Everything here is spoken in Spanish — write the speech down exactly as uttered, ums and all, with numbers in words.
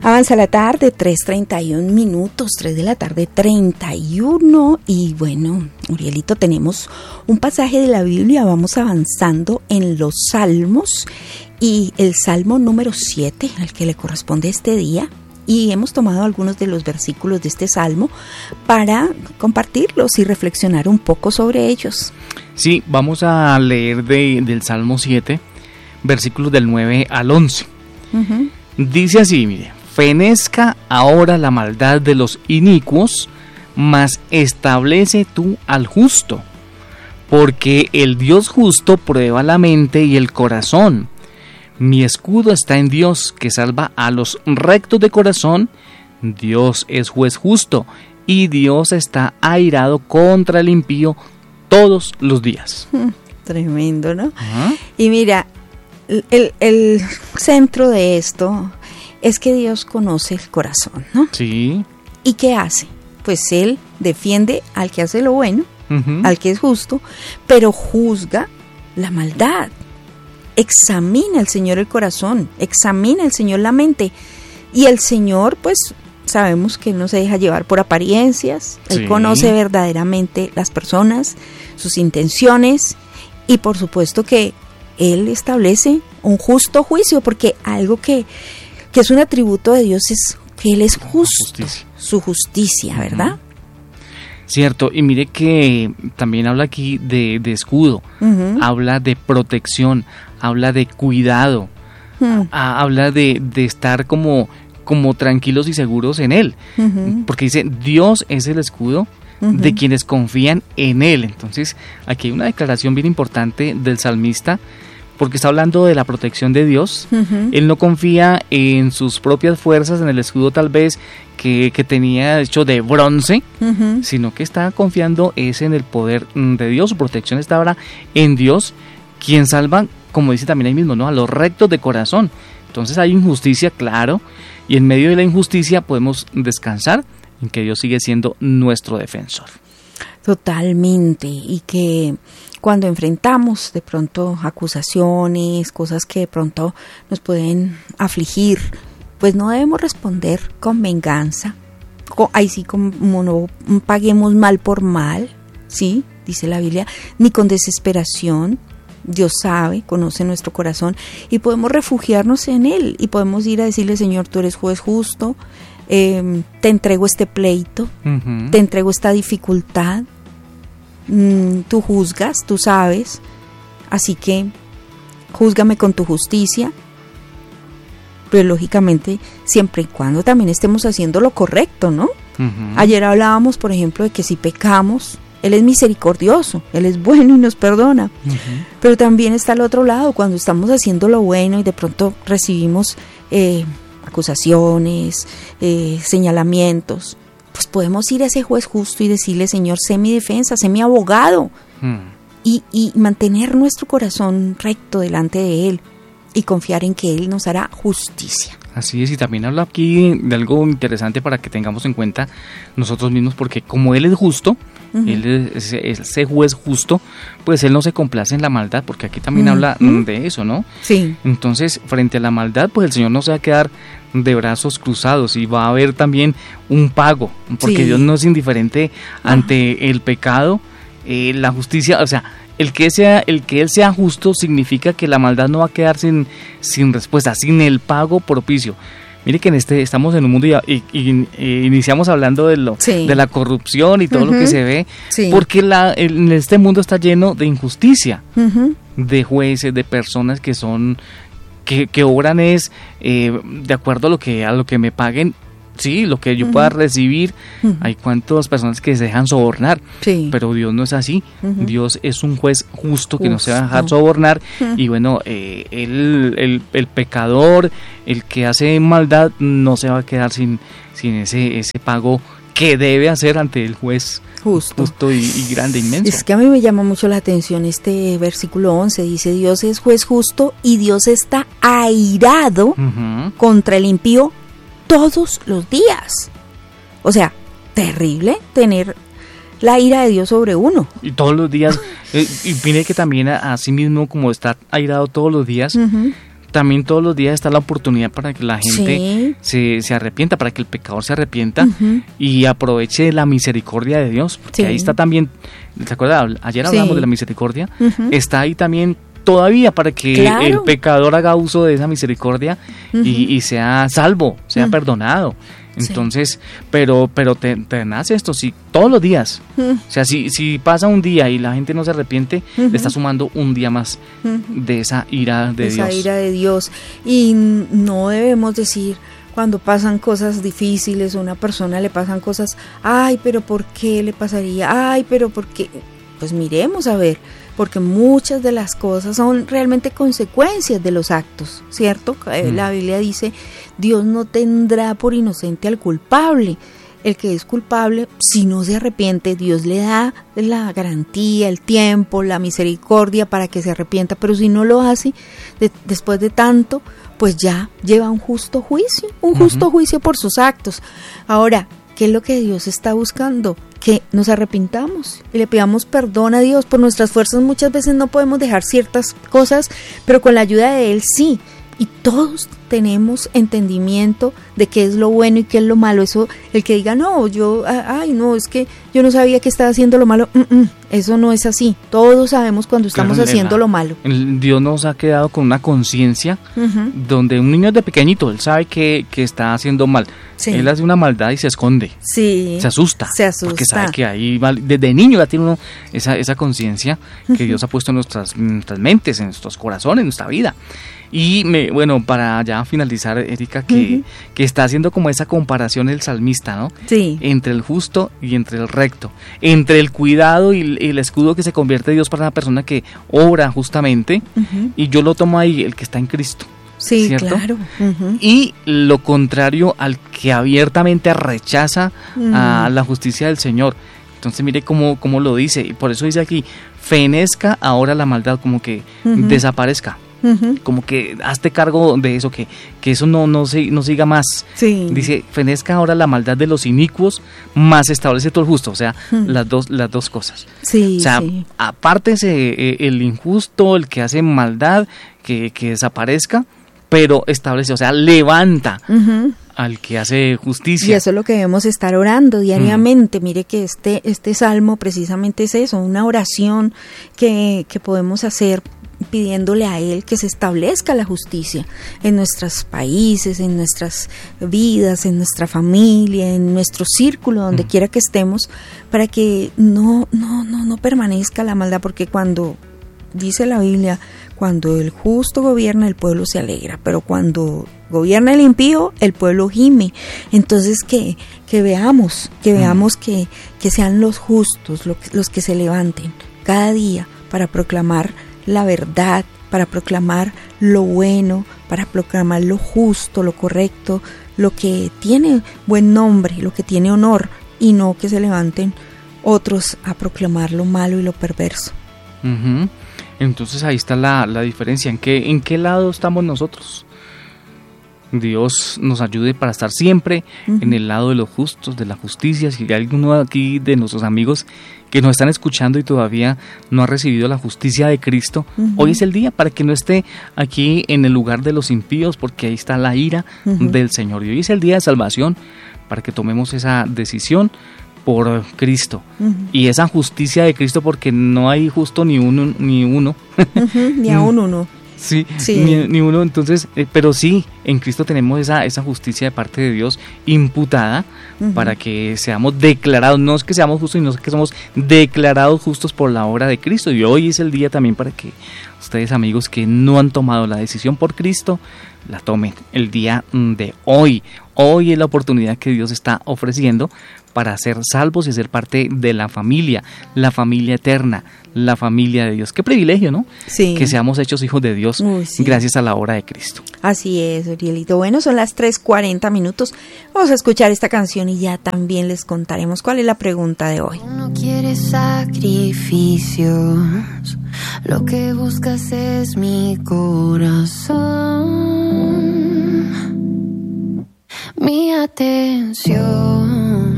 Avanza la tarde, tres treinta y un minutos, tres de la tarde, treinta y uno. Y bueno, Urielito, tenemos un pasaje de la Biblia, vamos avanzando en los Salmos. Y el Salmo número siete, al que le corresponde este día. Y hemos tomado algunos de los versículos de este Salmo para compartirlos y reflexionar un poco sobre ellos. Sí, vamos a leer de, del Salmo siete, versículos del nueve al once. Uh-huh. Dice así, mire: fenezca ahora la maldad de los inicuos, mas establece tú al justo, porque el Dios justo prueba la mente y el corazón. Mi escudo está en Dios, que salva a los rectos de corazón. Dios es juez justo, y Dios está airado contra el impío todos los días. Tremendo, ¿no? Uh-huh. Y mira, el, el centro de esto es que Dios conoce el corazón, ¿no? Sí. ¿Y qué hace? Pues Él defiende al que hace lo bueno, uh-huh. al que es justo, pero juzga la maldad. Examina el Señor el corazón, examina el Señor la mente. Y el Señor, pues, sabemos que no se deja llevar por apariencias. Sí. Él conoce verdaderamente las personas, sus intenciones, y por supuesto que Él establece un justo juicio, porque algo que, que es un atributo de Dios es que Él es justo, justicia. Su justicia, ¿verdad? Uh-huh. Cierto, y mire que también habla aquí de, de escudo, uh-huh. habla de protección, habla de cuidado, uh-huh. a, habla de, de estar como, como tranquilos y seguros en Él, uh-huh. porque dice, Dios es el escudo uh-huh. de quienes confían en Él. Entonces, aquí hay una declaración bien importante del salmista, porque está hablando de la protección de Dios. Uh-huh. Él no confía en sus propias fuerzas, en el escudo tal vez que, que tenía hecho de bronce, uh-huh. sino que está confiando es en el poder de Dios. Su protección está ahora en Dios, quien salva, como dice también ahí mismo, ¿no?, a los rectos de corazón. Entonces hay injusticia, claro, y en medio de la injusticia podemos descansar en que Dios sigue siendo nuestro defensor. Totalmente, y que cuando enfrentamos de pronto acusaciones, cosas que de pronto nos pueden afligir, pues no debemos responder con venganza, ahí sí como no paguemos mal por mal, sí, dice la Biblia, ni con desesperación. Dios sabe, conoce nuestro corazón y podemos refugiarnos en Él y podemos ir a decirle, Señor, tú eres juez justo, eh, te entrego este pleito, uh-huh. te entrego esta dificultad. Tú juzgas, tú sabes, así que júzgame con tu justicia, pero lógicamente siempre y cuando también estemos haciendo lo correcto, ¿no? Uh-huh. Ayer hablábamos, por ejemplo, de que si pecamos, Él es misericordioso, Él es bueno y nos perdona, uh-huh. pero también está al otro lado, cuando estamos haciendo lo bueno y de pronto recibimos eh, acusaciones, eh, señalamientos, pues podemos ir a ese juez justo y decirle, Señor, sé mi defensa, sé mi abogado, hmm. y, y mantener nuestro corazón recto delante de Él y confiar en que Él nos hará justicia. Así es, y también habla aquí de algo interesante para que tengamos en cuenta nosotros mismos, porque como Él es justo, uh-huh. Él es ese juez justo, pues Él no se complace en la maldad, porque aquí también uh-huh. habla de eso, ¿no? Sí. Entonces, frente a la maldad, pues el Señor no se va a quedar de brazos cruzados y va a haber también un pago, porque sí. Dios no es indiferente ante uh-huh. el pecado, eh, la justicia, o sea, El que sea, el que Él sea justo significa que la maldad no va a quedar sin, sin respuesta, sin el pago propicio. Mire que en este estamos en un mundo y, y, y, y iniciamos hablando de lo sí. de la corrupción y todo uh-huh. lo que se ve, sí. porque la, el, este mundo está lleno de injusticia, uh-huh. de jueces, de personas que son que, que obran es eh, de acuerdo a lo que a lo que me paguen. Sí, lo que yo uh-huh. pueda recibir. Uh-huh. Hay cuantas personas que se dejan sobornar, sí. pero Dios no es así. Uh-huh. Dios es un juez justo que Justo. no se va a dejar sobornar. Uh-huh. Y bueno, eh, el, el, el pecador, el que hace maldad, no se va a quedar sin, sin ese, ese pago que debe hacer ante el juez justo, justo y, y grande, inmenso. Es que a mí me llama mucho la atención este versículo once, dice, Dios es juez justo y Dios está airado uh-huh. contra el impío todos los días. O sea, terrible tener la ira de Dios sobre uno. Y todos los días, eh, y mire que también a, a sí mismo, como está airado todos los días, uh-huh. también todos los días está la oportunidad para que la gente Sí. se, se arrepienta, para que el pecador se arrepienta Ujú. y aproveche la misericordia de Dios, porque Sí. ahí está también, ¿te acuerdas? Ayer Sí. hablamos de la misericordia, Ujú. está ahí también todavía para que Claro. el pecador haga uso de esa misericordia Ujú. y, y sea salvo, sea Ujú. perdonado. Sí. Entonces, pero pero te, te nace esto, sí, todos los días. Ujú. O sea, si, si pasa un día y la gente no se arrepiente, Ujú. le está sumando un día más Ujú. de esa ira de esa Dios. ira de Dios. Y no debemos decir cuando pasan cosas difíciles, a una persona le pasan cosas, ay, pero ¿por qué le pasaría? Ay, pero ¿por qué? Pues miremos a ver, porque muchas de las cosas son realmente consecuencias de los actos, ¿cierto? Mm. La Biblia dice, Dios no tendrá por inocente al culpable. El que es culpable, si no se arrepiente, Dios le da la garantía, el tiempo, la misericordia para que se arrepienta, pero si no lo hace, de, después de tanto, pues ya lleva un justo juicio, un justo uh-huh. juicio por sus actos. Ahora, ¿qué es lo que Dios está buscando? Que nos arrepintamos y le pidamos perdón a Dios. Por nuestras fuerzas muchas veces no podemos dejar ciertas cosas, pero con la ayuda de Él sí. Y todos tenemos entendimiento de qué es lo bueno y qué es lo malo. Eso, el que diga, no, yo, ay, no, es que yo no sabía que estaba haciendo lo malo. Mm-mm, eso no es así. Todos sabemos cuando estamos claro, haciendo la, lo malo. El Dios nos ha quedado con una conciencia uh-huh. donde un niño de pequeñito, él sabe que, que está haciendo mal. Sí. Él hace una maldad y se esconde. Sí. Se asusta. Se asusta. Porque sabe que ahí va, desde niño ya tiene uno esa, esa conciencia que uh-huh. Dios ha puesto en nuestras, en nuestras mentes, en nuestros corazones, en nuestra vida. Y me, bueno, para ya finalizar, Erika, que, uh-huh. que está haciendo como esa comparación el salmista, ¿no? Sí. Entre el justo y entre el recto, entre el cuidado y, y el escudo que se convierte Dios para una persona que obra justamente, uh-huh. y yo lo tomo ahí, el que está en Cristo. Sí, ¿cierto? claro. Uh-huh. Y lo contrario al que abiertamente rechaza uh-huh. a la justicia del Señor. Entonces mire cómo, cómo lo dice, y por eso dice aquí, fenezca ahora la maldad, como que uh-huh. desaparezca. Uh-huh. Como que hazte cargo de eso, que, que eso no, no, se, no siga más. Sí. Dice, fenezca ahora la maldad de los inicuos, más establece todo el justo. O sea, uh-huh. las dos, las dos cosas. Sí, o sea, sí. apártese eh, el injusto, el que hace maldad, que, que desaparezca, pero establece, o sea, levanta uh-huh. al que hace justicia. Y eso es lo que debemos estar orando diariamente. Uh-huh. Mire que este, este salmo precisamente es eso, una oración que, que podemos hacer pidiéndole a Él que se establezca la justicia en nuestros países, en nuestras vidas, en nuestra familia, en nuestro círculo, donde mm. quiera que estemos, para que no, no, no, no permanezca la maldad, porque cuando dice la Biblia, cuando el justo gobierna, el pueblo se alegra, pero cuando gobierna el impío, el pueblo gime. Entonces que, que veamos, que veamos mm. que, que sean los justos los, los que se levanten cada día para proclamar la verdad, para proclamar lo bueno, para proclamar lo justo, lo correcto, lo que tiene buen nombre, lo que tiene honor, y no que se levanten otros a proclamar lo malo y lo perverso. Uh-huh. Entonces ahí está la, la diferencia. ¿En qué, ¿En qué lado estamos nosotros? Dios nos ayude para estar siempre uh-huh. en el lado de los justos, de la justicia. Si hay alguno aquí de nuestros amigos que nos están escuchando y todavía no ha recibido la justicia de Cristo, uh-huh. hoy es el día para que no esté aquí en el lugar de los impíos, porque ahí está la ira uh-huh. del Señor. Y hoy es el día de salvación para que tomemos esa decisión por Cristo uh-huh. y esa justicia de Cristo, porque no hay justo ni uno, ni uno. Uh-huh. Ni a uno no. Sí, sí. Ni, ni uno, entonces, eh, pero sí, en Cristo tenemos esa, esa justicia de parte de Dios imputada uh-huh. para que seamos declarados, no es que seamos justos, sino que somos declarados justos por la obra de Cristo. Y hoy es el día también para que ustedes, amigos, que no han tomado la decisión por Cristo, la tomen el día de hoy. Hoy es la oportunidad que Dios está ofreciendo para ser salvos y ser parte de la familia, la familia eterna, la familia de Dios. Qué privilegio, ¿no? Sí. Que seamos hechos hijos de Dios. Uy, sí. Gracias a la obra de Cristo. Así es, Urielito. Bueno, son las tres cuarenta minutos. Vamos a escuchar esta canción y ya también les contaremos cuál es la pregunta de hoy. No quieres sacrificios, lo que buscas es mi corazón, mi atención.